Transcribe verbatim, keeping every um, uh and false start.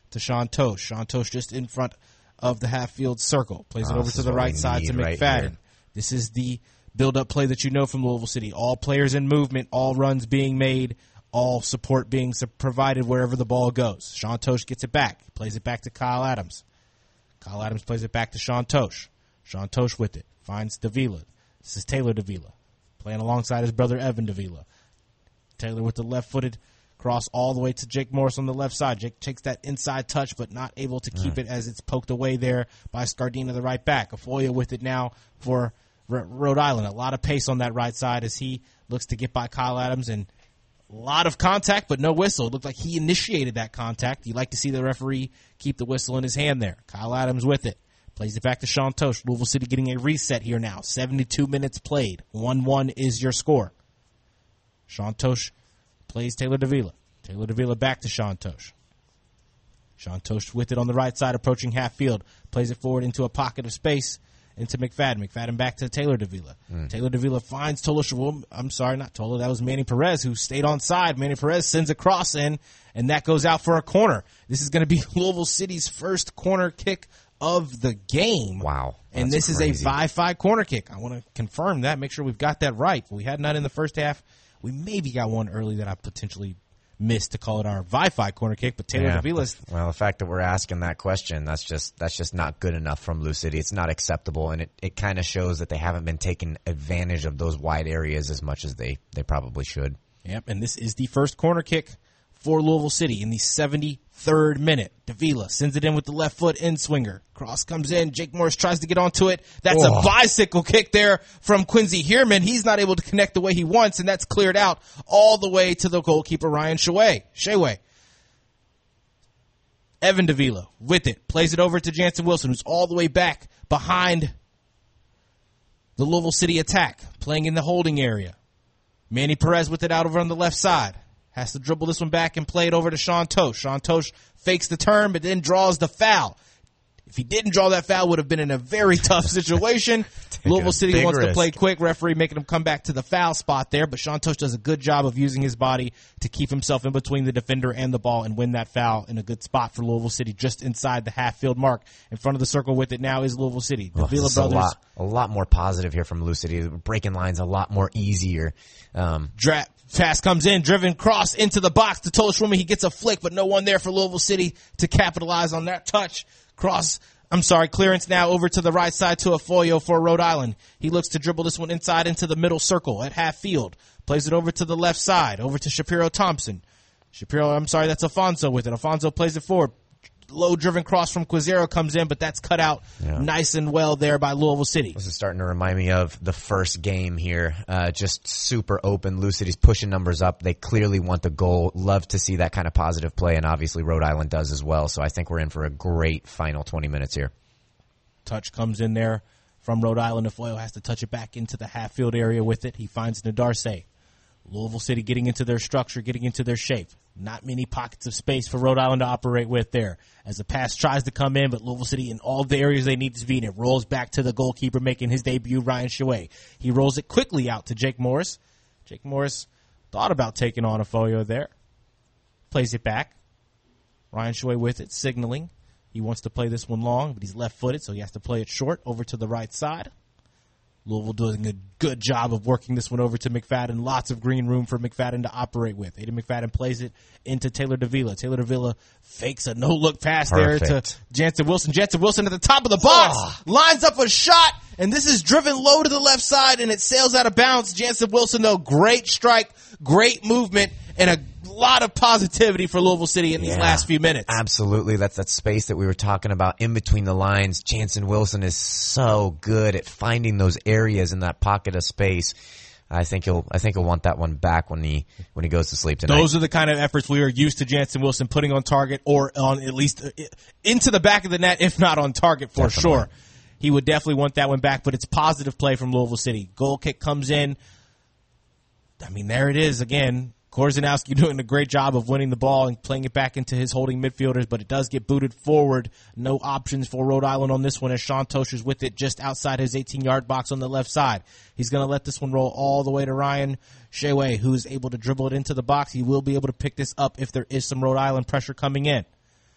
to Sean Tosh. Sean Tosh just in front of the half-field circle. Plays it oh, over to the right side to McFadden. Right this is the build-up play that you know from Louisville City. All players in movement, all runs being made, all support being provided wherever the ball goes. Sean Tosh gets it back. Plays it back to Kyle Adams. Kyle Adams plays it back to Sean Tosh. Sean Tosh with it. Finds Davila. This is Taylor Davila. Playing alongside his brother Evan Davila. Taylor with the left-footed cross all the way to Jake Morris on the left side. Jake takes that inside touch, but not able to keep mm. it as it's poked away there by Scardina, the right back. Afoya with it now for R- Rhode Island. A lot of pace on that right side as he looks to get by Kyle Adams, and a lot of contact, but no whistle. It looked like he initiated that contact. You like to see the referee keep the whistle in his hand there. Kyle Adams with it. Plays it back to Sean Tosh. Louisville City getting a reset here now. seventy-two minutes played. one one is your score. Sean Tosh plays Taylor Davila. Taylor Davila back to Sean Tosh. Sean Tosh with it on the right side, approaching half field. Plays it forward into a pocket of space into McFadden. McFadden back to Taylor Davila. Mm. Taylor Davila finds Tola Shawum. I'm sorry, not Tola. That was Manny Perez who stayed on side. Manny Perez sends a cross in, and that goes out for a corner. This is going to be Louisville City's first corner kick of the game. Wow. And this crazy. is a five five corner kick. I want to confirm that, make sure we've got that right. We had none in the first half. We maybe got one early that I potentially missed to call it our Wi-Fi corner kick, but Taylor yeah, Davila's. Well, the fact that we're asking that question, that's just that's just not good enough from Lou City. It's not acceptable, and it, it kind of shows that they haven't been taking advantage of those wide areas as much as they, they probably should. Yep, and this is the first corner kick for Louisville City in the seventy-third minute. Davila sends it in with the left foot in swinger. Cross comes in. Jake Morris tries to get onto it. That's oh. a bicycle kick there from Quincy Heerman. He's not able to connect the way he wants, and that's cleared out all the way to the goalkeeper, Ryan Shaway. Shaway. Evan Davila with it. Plays it over to Jansen Wilson, who's all the way back behind the Louisville City attack, playing in the holding area. Manny Perez with it out over on the left side. Has to dribble this one back and play it over to Sean Tosh. Sean Tosh fakes the turn, but then draws the foul. If he didn't draw that foul, would have been in a very tough situation. Louisville City wants risk. to play quick. Referee making him come back to the foul spot there, but Sean Tosh does a good job of using his body to keep himself in between the defender and the ball and win that foul in a good spot for Louisville City, just inside the half-field mark. In front of the circle with it now is Louisville City. The oh, Villa Brothers. A lot, a lot more positive here from Lou City. Breaking lines a lot more easier. Um, Dra- Pass comes in, driven cross into the box to Tola Schwimmer. He gets a flick, but no one there for Louisville City to capitalize on that touch. Cross, I'm sorry, clearance now over to the right side to Afoyo for Rhode Island. He looks to dribble this one inside into the middle circle at half field. Plays it over to the left side, over to Shapiro Thompson. Shapiro, I'm sorry, that's Afonso with it. Afonso plays it forward. Low driven cross from Quizero comes in, but that's cut out yeah. nice and well there by Louisville City. This is starting to remind me of the first game here. Uh, just super open. Lou City's pushing numbers up. They clearly want the goal. Love to see that kind of positive play, and obviously Rhode Island does as well. So I think we're in for a great final twenty minutes here. Touch comes in there from Rhode Island. Afoyo has to touch it back into the half-field area with it. He finds Nadarse. Louisville City getting into their structure, getting into their shape. Not many pockets of space for Rhode Island to operate with there. As the pass tries to come in, but Louisville City in all the areas they need to be in, it rolls back to the goalkeeper making his debut, Ryan Shaway. He rolls it quickly out to Jake Morris. Jake Morris thought about taking on Afoyo there. Plays it back. Ryan Shaway with it, signaling. He wants to play this one long, but he's left-footed, so he has to play it short over to the right side. Louisville doing a good job of working this one over to McFadden. Lots of green room for McFadden to operate with. Aiden McFadden plays it into Taylor Davila. Taylor Davila fakes a no-look pass Perfect. there to Jansen Wilson. Jansen Wilson at the top of the box, oh. lines up a shot, and this is driven low to the left side, and it sails out of bounds. Jansen Wilson, though, great strike, great movement, and a lot of positivity for Louisville City in these yeah, last few minutes. Absolutely. That's that space that we were talking about in between the lines. Jansen Wilson is so good at finding those areas in that pocket of space. I think he'll I think he'll want that one back when he when he goes to sleep tonight. Those are the kind of efforts we are used to Jansen Wilson putting on target or on at least into the back of the net, if not on target for definitely. sure. He would definitely want that one back, but it's positive play from Louisville City. Goal kick comes in. I mean, there it is again. Korzanowski doing a great job of winning the ball and playing it back into his holding midfielders, but it does get booted forward. No options for Rhode Island on this one as Sean Tosh is with it just outside his eighteen-yard box on the left side. He's going to let this one roll all the way to Ryan Shaway, who's able to dribble it into the box. He will be able to pick this up if there is some Rhode Island pressure coming in.